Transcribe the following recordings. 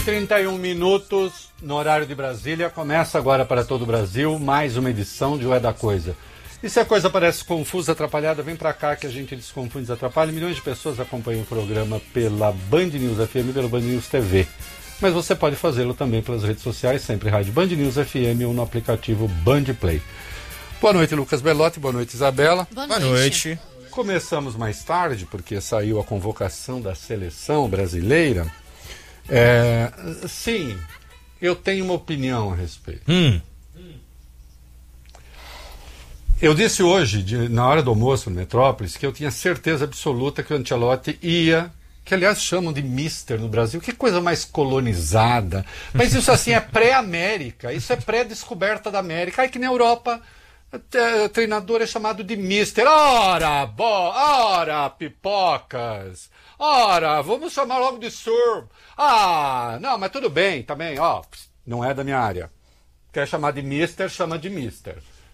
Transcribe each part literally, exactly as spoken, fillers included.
trinta e um minutos no horário de Brasília. Começa agora para todo o Brasil mais uma edição de O É da Coisa. E se a coisa parece confusa, atrapalhada, vem para cá que a gente desconfunde, desatrapalha. Milhões de pessoas acompanham o programa pela Band News F M e pela Band News T V. Mas você pode fazê-lo também pelas redes sociais, sempre rádio Band News F M ou no aplicativo Band Play. Boa noite, Lucas Belotti. Boa noite, Isabela. Boa noite. Boa noite. Começamos mais tarde, porque saiu a convocação da seleção brasileira. É, sim, eu tenho uma opinião a respeito. Hum. Eu disse hoje, de, na hora do almoço no Metrópolis, que eu tinha certeza absoluta que o Ancelotti ia, que aliás chamam de mister no Brasil, que coisa mais colonizada. Mas isso assim é pré-América, isso é pré-descoberta da América. Aí que na Europa, o treinador é chamado de mister. Ora, bo, ora, pipocas. Ora, vamos chamar logo de sir. Ah, não, mas tudo bem, também, ó, não é da minha área. Quer chamar de mister, chama de mister.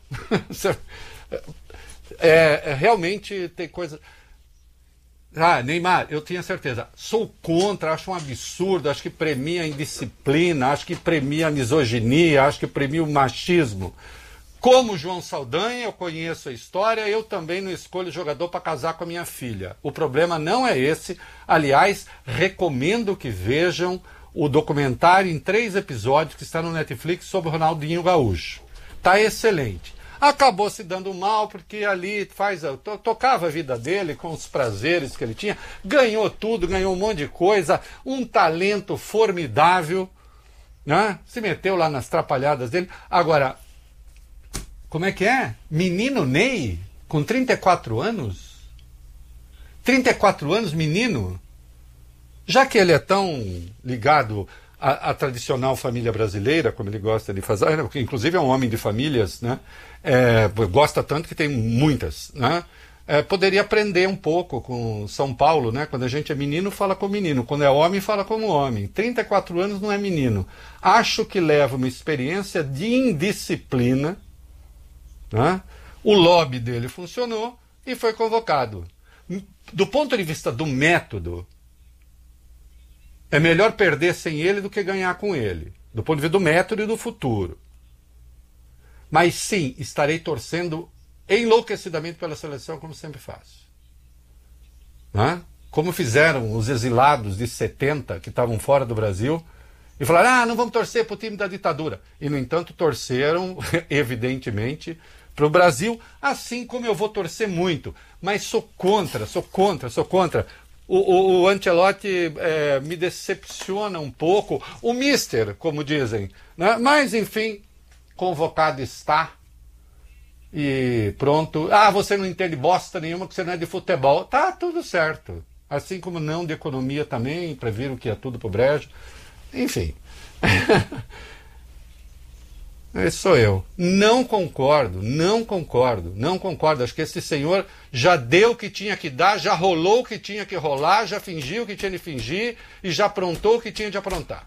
é, é, realmente tem coisa... Ah, Neymar, eu tinha certeza. Sou contra, acho um absurdo, acho que premia a indisciplina, acho que premia a misoginia, acho que premia o machismo. Como João Saldanha, eu conheço a história, eu também não escolho jogador para casar com a minha filha. O problema não é esse. Aliás, recomendo que vejam o documentário em três episódios que está no Netflix sobre o Ronaldinho Gaúcho. Está excelente. Acabou se dando mal porque ali faz, to, tocava a vida dele com os prazeres que ele tinha, ganhou tudo, ganhou um monte de coisa, um talento formidável, né? Se meteu lá nas trapalhadas dele. Agora, como é que é? Menino Ney, com trinta e quatro anos? trinta e quatro anos, menino? Já que ele é tão ligado à, à tradicional família brasileira, como ele gosta de fazer, inclusive é um homem de famílias, né? É, gosta tanto que tem muitas, né? É, poderia aprender um pouco com São Paulo, né? Quando a gente é menino, fala como menino. Quando é homem, fala como homem. trinta e quatro anos não é menino. Acho que leva uma experiência de indisciplina, né? O lobby dele funcionou e foi convocado. Do ponto de vista do método, é melhor perder sem ele do que ganhar com ele. Do ponto de vista do método e do futuro. Mas sim, estarei torcendo enlouquecidamente pela seleção, como sempre faço. Né? Como fizeram os exilados de setenta, que estavam fora do Brasil, e falaram, ah, não vamos torcer para o time da ditadura. E, no entanto, torceram, evidentemente, para o Brasil, assim como eu vou torcer muito. Mas sou contra, sou contra, sou contra. O, o, o Ancelotti é, me decepciona um pouco. O mister, como dizem. Né? Mas, enfim, convocado está. E pronto. Ah, você não entende bosta nenhuma porque você não é de futebol. Tá tudo certo. Assim como não de economia também, previram que é tudo pro brejo. Enfim. Esse sou eu. Não concordo, não concordo, não concordo. Acho que esse senhor já deu o que tinha que dar, já rolou o que tinha que rolar, já fingiu o que tinha de fingir e já aprontou o que tinha de aprontar.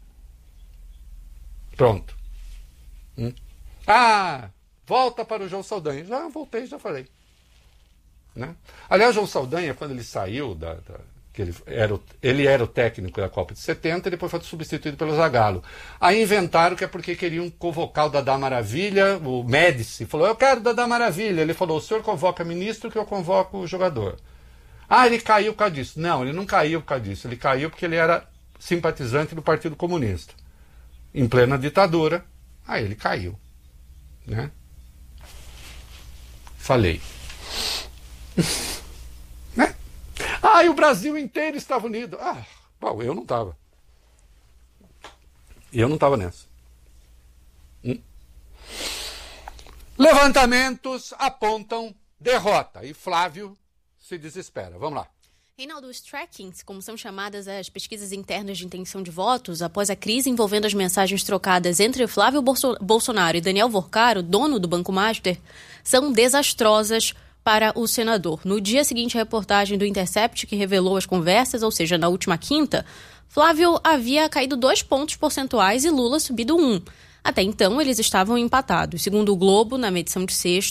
Pronto. Hum? Ah, volta para o João Saldanha. Já voltei, já falei. Né? Aliás, João Saldanha, quando ele saiu da... da que ele era, o, ele era o técnico da Copa de setenta e depois foi substituído pelo Zagallo. Aí inventaram que é porque queriam convocar o Dadá Maravilha, o Médici falou, eu quero o Dadá Maravilha. Ele falou, o senhor convoca ministro que eu convoco o jogador. Ah, ele caiu por causa disso. Não, ele não caiu por causa disso. Ele caiu porque ele era simpatizante do Partido Comunista. Em plena ditadura, aí ele caiu. Né? Falei. Né? Ah, e o Brasil inteiro estava unido. Ah, bom, eu não estava. Eu não estava nessa. Hum? Levantamentos apontam derrota. E Flávio se desespera. Vamos lá. Reinaldo, os trackings, como são chamadas as pesquisas internas de intenção de votos, após a crise envolvendo as mensagens trocadas entre Flávio Bolso- Bolsonaro e Daniel Vorcaro, dono do Banco Master, são desastrosas para o senador. No dia seguinte, a reportagem do Intercept, que revelou as conversas, ou seja, na última quinta, Flávio havia caído dois pontos percentuais e Lula subido um. Até então, eles estavam empatados. Segundo o Globo, na medição de sexta,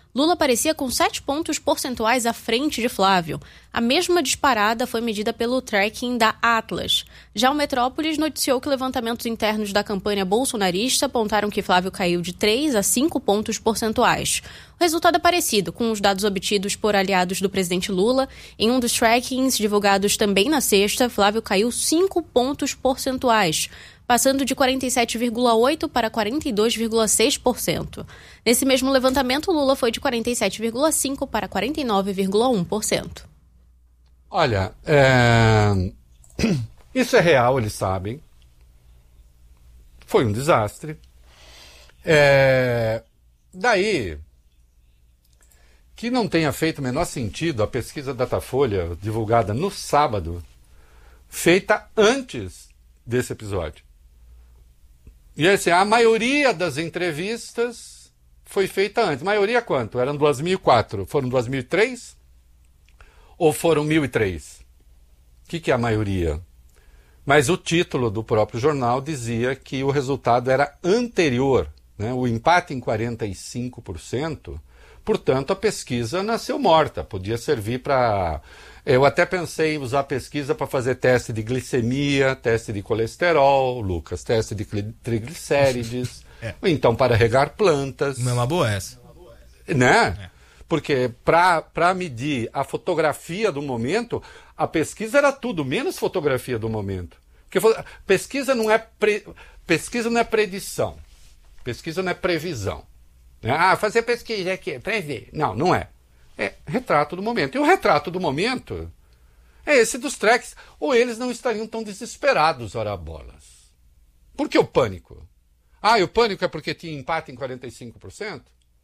Lula aparecia com sete pontos percentuais à frente de Flávio. A mesma disparada foi medida pelo tracking da Atlas. Já o Metrópolis noticiou que levantamentos internos da campanha bolsonarista apontaram que Flávio caiu de três a cinco pontos percentuais. O resultado é parecido com os dados obtidos por aliados do presidente Lula. Em um dos trackings divulgados também na sexta, Flávio caiu cinco pontos percentuais, passando de quarenta e sete vírgula oito por cento para quarenta e dois vírgula seis por cento. Nesse mesmo levantamento, Lula foi de quarenta e sete vírgula cinco por cento para quarenta e nove vírgula um por cento. Olha, é... isso é real, eles sabem. Foi um desastre. É... Daí que não tenha feito o menor sentido a pesquisa Datafolha, divulgada no sábado, feita antes desse episódio. E assim, a maioria das entrevistas foi feita antes. Maioria quanto? Eram dois mil e quatro. Foram dois mil e três? Ou foram mil e três? O que, que é a maioria? Mas o título do próprio jornal dizia que o resultado era anterior, né? O empate em quarenta e cinco por cento, portanto a pesquisa nasceu morta. Podia servir para... Eu até pensei em usar a pesquisa para fazer teste de glicemia, teste de colesterol, Lucas, teste de triglicérides, é. Ou então para regar plantas. Não é uma boa essa. Né? É. Porque para medir a fotografia do momento, a pesquisa era tudo, menos fotografia do momento. Porque pesquisa não é, pre, pesquisa não é predição, pesquisa não é previsão. Ah, fazer pesquisa aqui, prever. Não, não é. É retrato do momento. E o retrato do momento é esse dos tracks. Ou eles não estariam tão desesperados, ora bolas. Por que o pânico? Ah, e o pânico é porque tinha empate em quarenta e cinco por cento?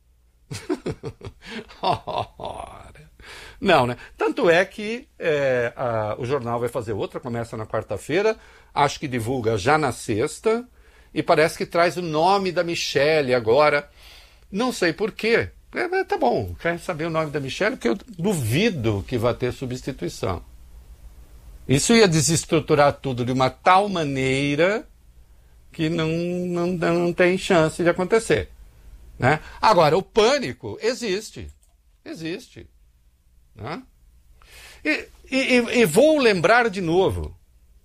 Não, né? Tanto é que é, a, o jornal vai fazer outra, começa na quarta-feira, acho que divulga já na sexta, e parece que traz o nome da Michelle agora. Não sei por quê. É, tá bom, quer saber o nome da Michelle? Porque eu duvido que vai ter substituição. Isso ia desestruturar tudo de uma tal maneira que não, não, não tem chance de acontecer. Né? Agora, o pânico existe. Existe. Né? E, e, e vou lembrar de novo.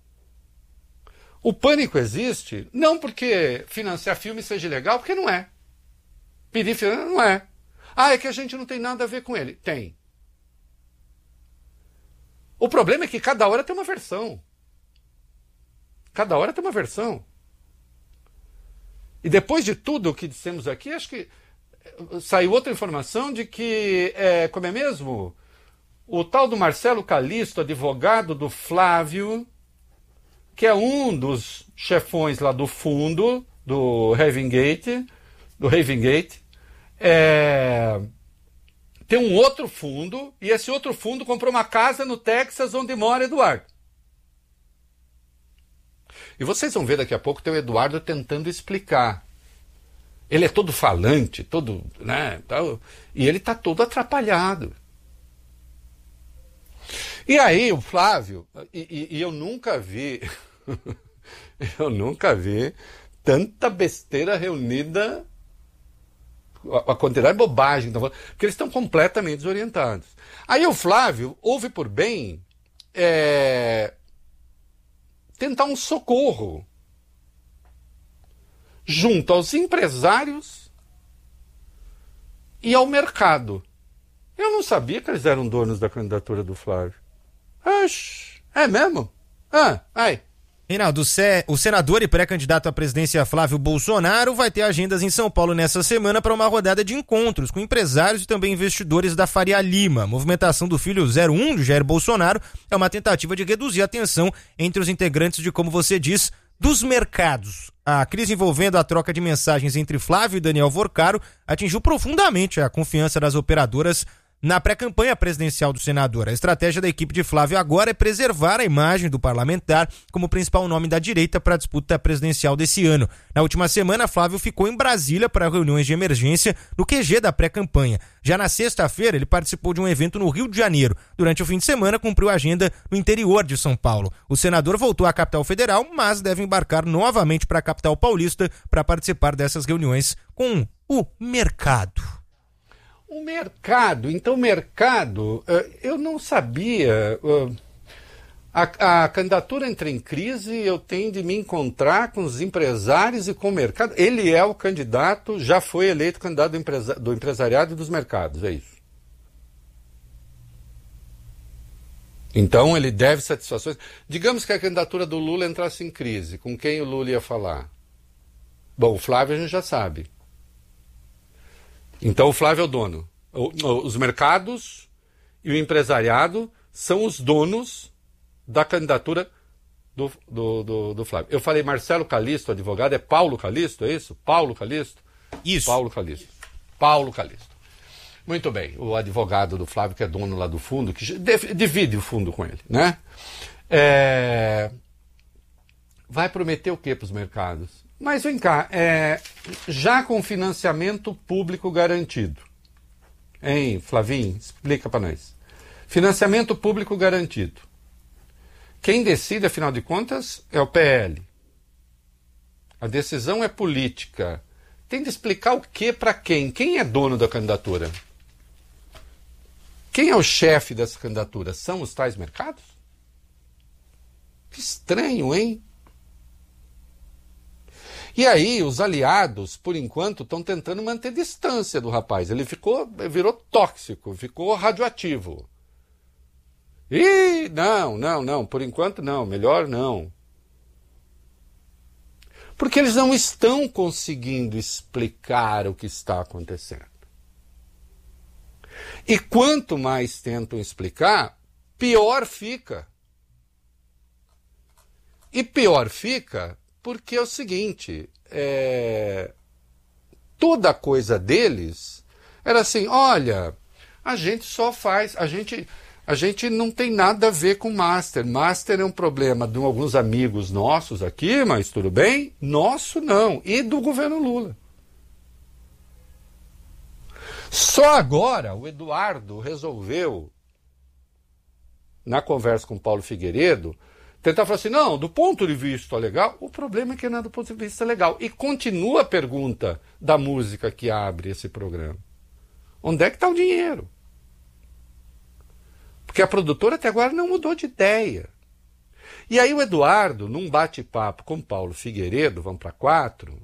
O pânico existe não porque financiar filme seja legal, porque não é. Pedir filme não é. Ah, é que a gente não tem nada a ver com ele. Tem. O problema é que cada hora tem uma versão. Cada hora tem uma versão. E depois de tudo o que dissemos aqui, acho que saiu outra informação de que, é, como é mesmo? O tal do Marcelo Calisto, advogado do Flávio, que é um dos chefões lá do fundo, do Ravengate, do Ravengate, é, tem um outro fundo, e esse outro fundo comprou uma casa no Texas onde mora Eduardo. E vocês vão ver daqui a pouco tem o Eduardo tentando explicar. Ele é todo falante, todo, né, tal, e ele está todo atrapalhado. E aí o Flávio, e, e, e eu nunca vi, eu nunca vi tanta besteira reunida, a, a quantidade de bobagem, porque eles estão completamente desorientados. Aí o Flávio houve por bem é, tentar um socorro junto aos empresários e ao mercado. Eu não sabia que eles eram donos da candidatura do Flávio. Oxi, é mesmo? Ah, ai. Reinaldo, o senador e pré-candidato à presidência Flávio Bolsonaro vai ter agendas em São Paulo nessa semana para uma rodada de encontros com empresários e também investidores da Faria Lima. A movimentação do filho zero um de Jair Bolsonaro é uma tentativa de reduzir a tensão entre os integrantes de, como você diz, dos mercados. A crise envolvendo a troca de mensagens entre Flávio e Daniel Vorcaro atingiu profundamente a confiança das operadoras na pré-campanha presidencial do senador. A estratégia da equipe de Flávio agora é preservar a imagem do parlamentar como principal nome da direita para a disputa presidencial desse ano. Na última semana, Flávio ficou em Brasília para reuniões de emergência no Q G da pré-campanha. Já na sexta-feira, ele participou de um evento no Rio de Janeiro. Durante o fim de semana, cumpriu a agenda no interior de São Paulo. O senador voltou à capital federal, mas deve embarcar novamente para a capital paulista para participar dessas reuniões com o mercado. O mercado, então o mercado, eu não sabia... A, a candidatura entra em crise, eu tenho de me encontrar com os empresários e com o mercado. Ele é o candidato, já foi eleito candidato do, empresa, do empresariado e dos mercados, é isso. Então ele deve satisfações. Digamos que a candidatura do Lula entrasse em crise, com quem o Lula ia falar? Bom, o Flávio a gente já sabe. Então o Flávio é o dono. Os mercados e o empresariado são os donos da candidatura do, do, do, do Flávio. Eu falei Marcelo Calisto, advogado, é Paulo Calisto, é isso? Paulo Calisto? Isso. Paulo Calisto. Paulo Calisto. Muito bem, o advogado do Flávio, que é dono lá do fundo, que divide o fundo com ele, né? É... Vai prometer o quê para os mercados? Mas vem cá, é... já com financiamento público garantido. Hein, Flavinho? Explica para nós. Financiamento público garantido. Quem decide, afinal de contas, é o P L. A decisão é política. Tem de explicar o que para quem? Quem é dono da candidatura? Quem é o chefe dessa candidatura? São os tais mercados? Que estranho, hein? E aí, os aliados, por enquanto, estão tentando manter distância do rapaz. Ele ficou, virou tóxico, ficou radioativo. Ih, não, não, não, por enquanto não, melhor não. Porque eles não estão conseguindo explicar o que está acontecendo. E quanto mais tentam explicar, pior fica. E pior fica porque é o seguinte, é... toda coisa deles era assim, olha, a gente só faz, a gente... A gente não tem nada a ver com Master. Master é um problema de alguns amigos nossos aqui, mas tudo bem. Nosso não. E do governo Lula. Só agora o Eduardo resolveu, na conversa com o Paulo Figueiredo, tentar falar assim, não, do ponto de vista legal, o problema é que não é do ponto de vista legal. E continua a pergunta da música que abre esse programa. Onde é que está o dinheiro? Porque a produtora até agora não mudou de ideia. E aí o Eduardo, num bate-papo com Paulo Figueiredo, vamos para quatro,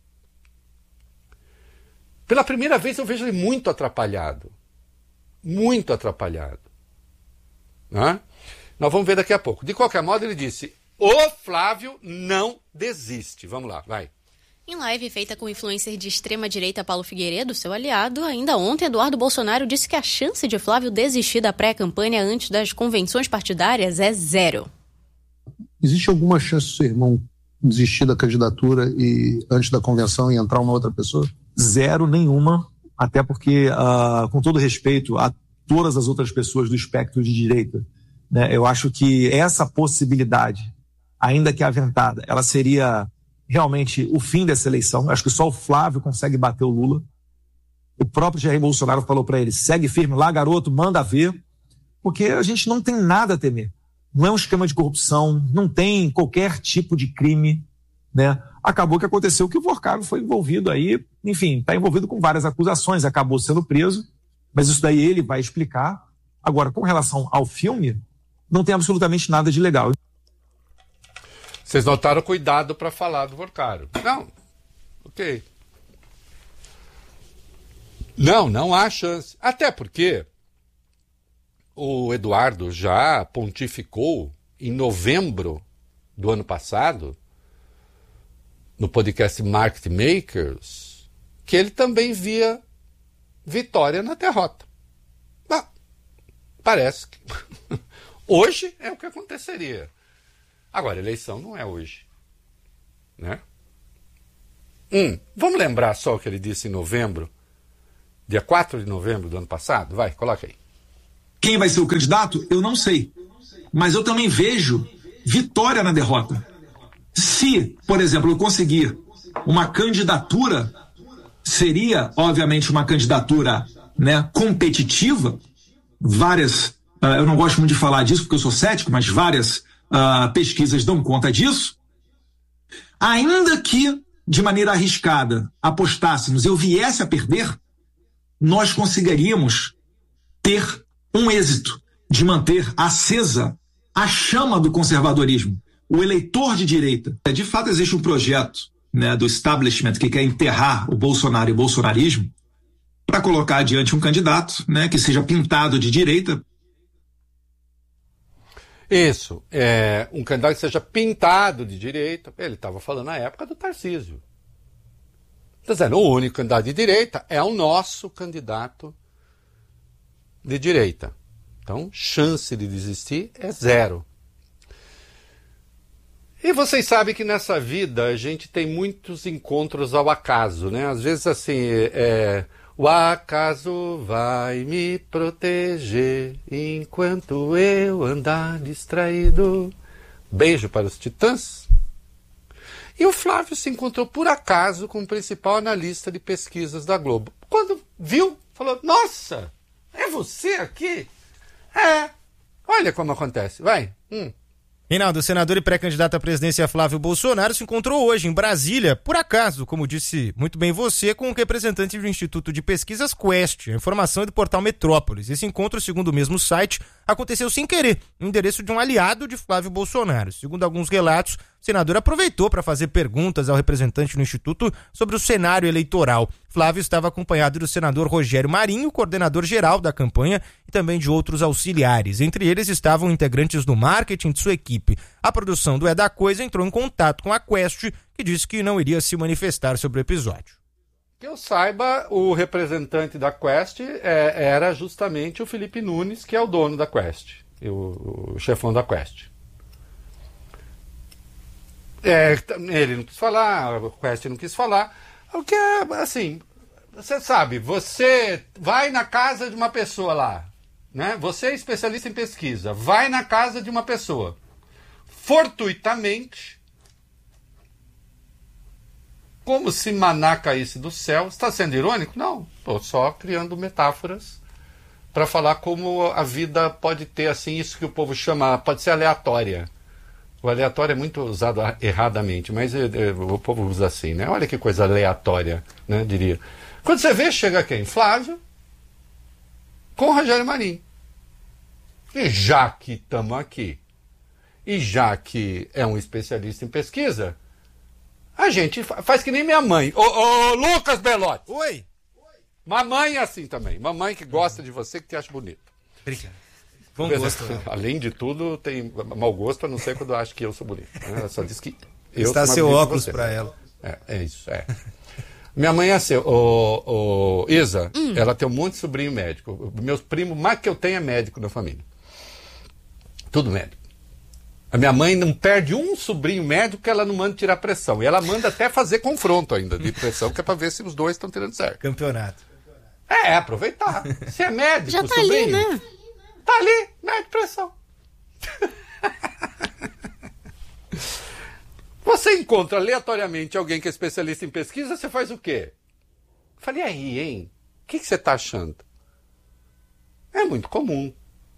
pela primeira vez eu vejo ele muito atrapalhado. Muito atrapalhado. Né? Nós vamos ver daqui a pouco. De qualquer modo, ele disse, o Flávio não desiste. Vamos lá, vai. Em live feita com o influencer de extrema-direita Paulo Figueiredo, seu aliado, ainda ontem Eduardo Bolsonaro disse que a chance de Flávio desistir da pré-campanha antes das convenções partidárias é zero. Existe alguma chance do seu irmão desistir da candidatura e antes da convenção e entrar uma outra pessoa? Zero nenhuma, até porque, uh, com todo respeito a todas as outras pessoas do espectro de direita, né, eu acho que essa possibilidade, ainda que aventada, ela seria... realmente o fim dessa eleição. Acho que só o Flávio consegue bater o Lula. O próprio Jair Bolsonaro falou para ele, segue firme lá, garoto, manda ver, porque a gente não tem nada a temer. Não é um esquema de corrupção, não tem qualquer tipo de crime, né? Acabou que aconteceu que o Vorcaro foi envolvido aí, enfim, está envolvido com várias acusações, acabou sendo preso, mas isso daí ele vai explicar. Agora, com relação ao filme, não tem absolutamente nada de legal. Vocês notaram cuidado para falar do Vorcaro. Não, ok. Não, não há chance. Até porque o Eduardo já pontificou em novembro do ano passado, no podcast Market Makers, que ele também via vitória na derrota. Bah, parece que hoje é o que aconteceria. Agora, a eleição não é hoje. Né? Hum, vamos lembrar só o que ele disse em novembro, dia quatro de novembro do ano passado? Vai, coloca aí. Quem vai ser o candidato? Eu não sei. Mas eu também vejo vitória na derrota. Se, por exemplo, eu conseguir uma candidatura, seria, obviamente, uma candidatura, né, competitiva. Várias, uh, eu não gosto muito de falar disso porque eu sou cético, mas várias uh, pesquisas dão conta disso. Ainda que, de maneira arriscada, apostássemos, eu viesse a perder, nós conseguiríamos ter um êxito de manter acesa a chama do conservadorismo, o eleitor de direita. De fato, existe um projeto, né, do establishment que quer enterrar o Bolsonaro e o bolsonarismo para colocar adiante um candidato, né, que seja pintado de direita. Isso, é, um candidato que seja pintado de direita. Ele estava falando na época do Tarcísio. Está dizendo, o único candidato de direita é o nosso candidato de direita. Então, chance de desistir é zero. E vocês sabem que nessa vida a gente tem muitos encontros ao acaso, né? Às vezes assim, é, o acaso vai me proteger enquanto eu andar distraído. Beijo para os Titãs. E o Flávio se encontrou por acaso com o principal analista de pesquisas da Globo. Quando viu, falou, nossa, é você aqui? É, olha como acontece, vai. Hum. Reinaldo, o senador e pré-candidato à presidência Flávio Bolsonaro se encontrou hoje em Brasília, por acaso, como disse muito bem você, com o representante do Instituto de Pesquisas Quest. A informação é do portal Metrópolis. Esse encontro, segundo o mesmo site, aconteceu sem querer, no endereço de um aliado de Flávio Bolsonaro. Segundo alguns relatos, o senador aproveitou para fazer perguntas ao representante do Instituto sobre o cenário eleitoral. Flávio estava acompanhado do senador Rogério Marinho, coordenador geral da campanha, e também de outros auxiliares. Entre eles estavam integrantes do marketing de sua equipe. A produção do É da Coisa entrou em contato com a Quest, que disse que não iria se manifestar sobre o episódio. Que eu saiba, o representante da Quest é, era justamente o Felipe Nunes, que é o dono da Quest, o, o chefão da Quest. É, ele não quis falar, a Quest não quis falar. O que é, assim, você sabe, você vai na casa de uma pessoa lá, né? Você é especialista em pesquisa, vai na casa de uma pessoa, fortuitamente, como se maná caísse do céu. Está sendo irônico? Não, estou só criando metáforas para falar como a vida pode ter, assim, isso que o povo chama, pode ser aleatória. O aleatório é muito usado erradamente, mas é, é, o povo usa assim, né? Olha que coisa aleatória, né, diria. Quando você vê, chega quem? Flávio com Rogério Marinho. E já que estamos aqui, e já que é um especialista em pesquisa, a gente faz que nem minha mãe. Ô, ô Lucas Belotti! Oi! Mamãe é assim também. Mamãe que gosta de você, que te acha bonito. Obrigado. Bom gosto. Além de tudo, tem mau gosto, a não ser quando acha que eu sou bonito. Ela só diz que eu está sou seu mais óculos bonito para você. ela. É, é isso, é. Minha mãe é assim, o, o Isa, hum. ela tem um monte de sobrinho médico. Meus primos, mais que eu tenho, é médico na família. Tudo médico. A minha mãe não perde um sobrinho médico que ela não manda tirar pressão. E ela manda até fazer confronto ainda de pressão, que é para ver se os dois estão tirando certo. Campeonato. É, aproveitar. Se é médico, já tá sobrinho, ali, né? Tá ali, mede pressão. Você encontra aleatoriamente alguém que é especialista em pesquisa, você faz o quê? Falei, aí, hein? O que, que você está achando? É muito comum.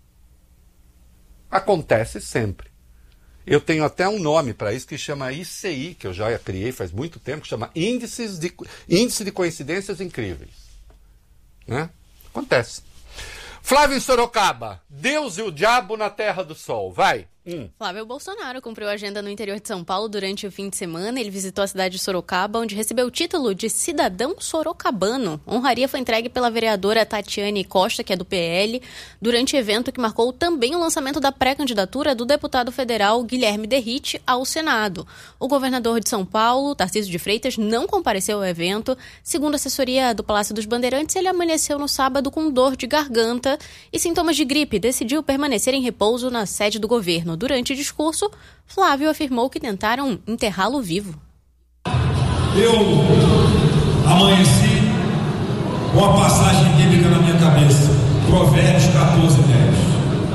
Acontece sempre. Eu tenho até um nome para isso que chama I C I, que eu já criei faz muito tempo, que chama Índices de, Índice de Coincidências Incríveis. Né? Acontece. Flávio em Sorocaba, Deus e o diabo na terra do sol. Vai. Hum. Flávio Bolsonaro cumpriu a agenda no interior de São Paulo durante o fim de semana. Ele visitou a cidade de Sorocaba, onde recebeu o título de cidadão sorocabano. A honraria foi entregue pela vereadora Tatiane Costa, que é do P L, durante evento que marcou também o lançamento da pré-candidatura do deputado federal Guilherme Derrite ao Senado. O governador de São Paulo, Tarcísio de Freitas, não compareceu ao evento. Segundo a assessoria do Palácio dos Bandeirantes, ele amanheceu no sábado com dor de garganta e sintomas de gripe. Decidiu permanecer em repouso na sede do governo. Durante o discurso, Flávio afirmou que tentaram enterrá-lo vivo. Eu amanheci com a passagem bíblica na minha cabeça, Provérbios catorze, dez.